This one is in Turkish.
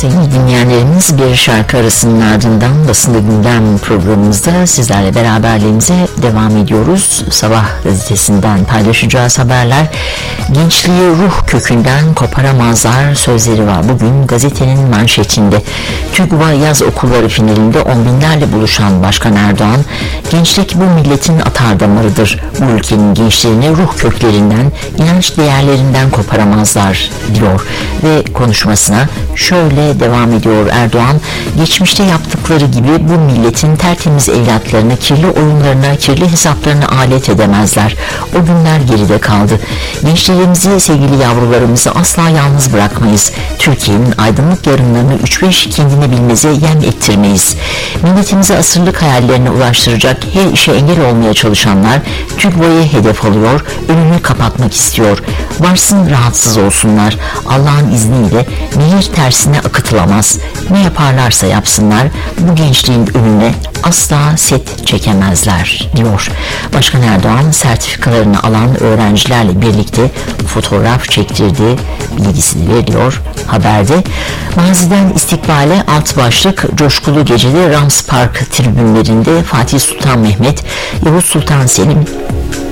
Sevgili dinleyenlerimiz, bir şarkı arasının ardından Basında Gündem programımızda sizlerle beraberliğimize devam ediyoruz. Sabah gazetesinden paylaşacağız haberler. Gençliği ruh kökünden koparamazlar sözleri var. Bugün gazetenin manşetinde. TÜGVA yaz okulları finalinde on binlerle buluşan Başkan Erdoğan, gençlik bu milletin atardamarıdır. Bu ülkenin gençlerini ruh köklerinden, inanç değerlerinden koparamazlar diyor ve konuşmasına şöyle devam ediyor Erdoğan. Geçmişte yaptıkları gibi bu milletin tertemiz evlatlarını kirli oyunlarına, kirli hesaplarına alet edemezler. O günler geride kaldı. Gençlerimizi, sevgili yavrularımızı asla yalnız bırakmayız. Türkiye'nin aydınlık yarınlarını 3-5 kendine bilmeze yem ettirmeyiz. Milletimizi asırlık hayallerine ulaştıracak her işe engel olmaya çalışanlar TÜGVA'yı hedef alıyor, önünü kapatmak istiyor. Varsın rahatsız olsunlar. Allah'ın izniyle nehir tersine akıtılamaz. Ne yaparlarsa yapsınlar bu gençliğin önüne asla set çekemezler diyor. Başkan Erdoğan sertifikalarını alan öğrencilerle birlikte fotoğraf çektirdiği bilgisini veriyor haberde. Maziden istikbale alt başlık coşkulu gecede Rams Park tribünlerinde Fatih Sultan Mehmet, Yavuz Sultan Selim,